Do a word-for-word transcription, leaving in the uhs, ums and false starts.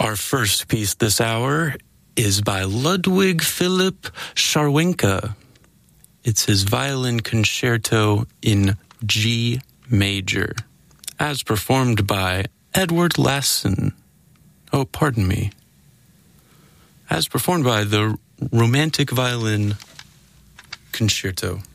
Our first piece this hour is by Ludwig Philipp Scharwenka. It's his violin concerto in G major, as performed by Edward Lassen. Oh, pardon me. As performed by the Romantic Violin Concerto.